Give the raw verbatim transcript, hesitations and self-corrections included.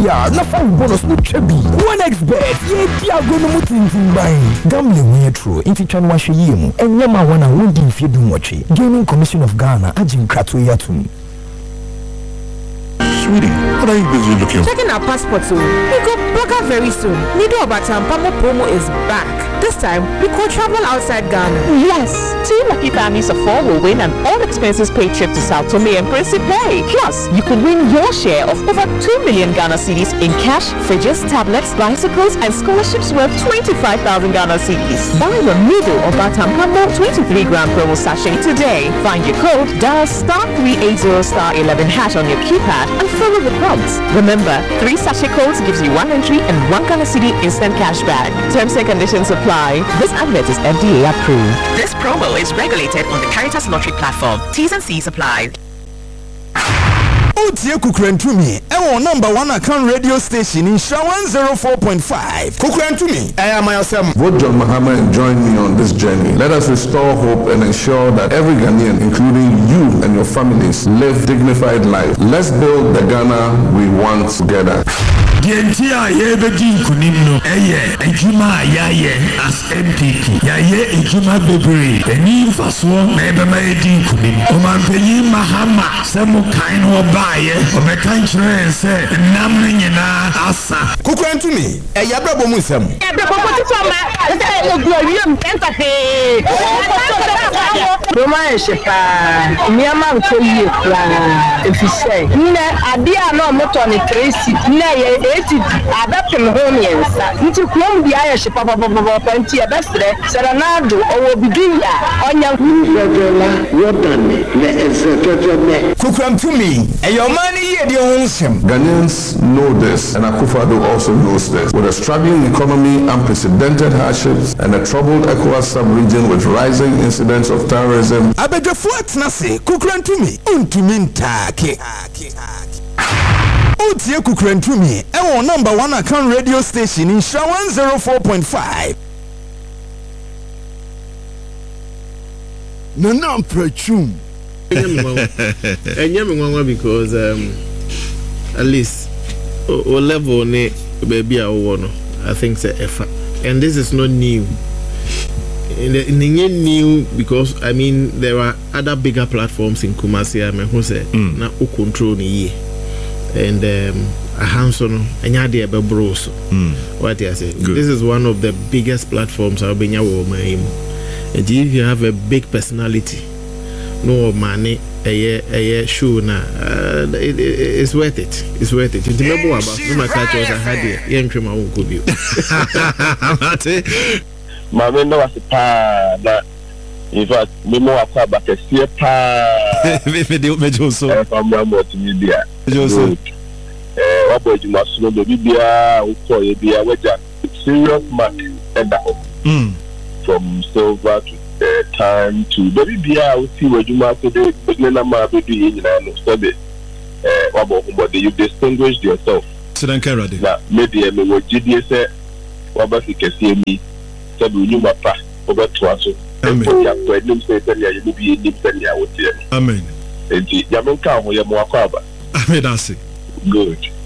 year, na phone bonus no chebi. one x bet, ye dia go no mutintin buying. Gambling when true, inti chan wa sheyemu. Enyama wana wundi if you do watch. Gaming Commission of Ghana, ajin kratu yatum. Sweetie, what are you busy looking for? Checking our passports. We go back very soon. Nido Abatam Pamo promo is back. This time, we could travel outside Ghana. Yes, two lucky families of four will win an all-expenses paid trip to Sao Tome and Principe. Plus, you could win your share of over two million Ghana cedis in cash, fridges, tablets, bicycles, and scholarships worth twenty-five thousand Ghana cedis. Buy the Nido Abatam Pamo twenty-three gram promo sachet today. Find your code, dial star three eight zero star eleven hash on your keypad, and follow the prompts. Remember, three sachet codes gives you one entry and one Ghana cedi instant cash back. Terms and conditions apply. This advert is F D A approved. This promo is regulated on the Caritas Lottery platform. T's and C's apply. Otie Kukrentumi, our number one account radio station in Sha one oh four point five. Kukrentumi, I am myself. Vote John Mahama and join me on this journey. Let us restore hope and ensure that every Ghanaian, including you and your families, live dignified life. Let's build the Ghana we want together. Gentia yebedi kunimno eye ejuma yaye as M P P yaye ejuma bebre eni faswo mebe maedi kunim omampeyi Mahama semu kain obaye obekan chire se nam nyina asa Kukrentumi e yabrabo mu nsem yabrabo potito ma se ogu awiem tentafe Roma eshepa miama nkoyi ekura efise nne ade a na omoto ne tracy nne ye eighty adapim home yensa nti kuom bia ye hye papa papa panti e besre serenado owo biduya onya Regela Jordan ne ezeteteme Kukrentumi e your money ye de onsem. Ghanaians know this, and Akufo-Addo also knows this. With a struggling economy, unprecedented hardships, and a troubled ECOWAS sub-region with rising incidents of terrorism, Abedefo atnase Kukrentumi untumi ntake. Otie Kukrentumi, our number one account radio station in Sha one oh four point five. Nanam Prechum. Enyame because um, at least o level ne baby a no I think say efa, and this is not new. In the, in the new because I mean there are other bigger platforms in Kumasi. I mean who say na o control ni ye. And um, a hands-on, and yadia bros. What I say, this is one of the biggest platforms I've been here. And if you have a big personality, no money, a year, a year show na, uh, it, it, it's worth it. It's worth it. It's remember about no my catchers I had here. Young Trima won't go you. My man was a pa that. In fact, me more about a steer pa. Me me me Joso. From Ramot media. Joso. Eh, what boy you must know the media. Who call you be a wager? Serious mark and that. Hmm. From silver to uh, time to the media. We see where you must do. But then I'm a baby in the study. Eh, what about what you distinguished yourself? Sudan Kerala. Na media me what G D S say. What about you can see me? Said you know my pa over to us. Amen. Amen. Amen. Amen. Amen. That's it. Good.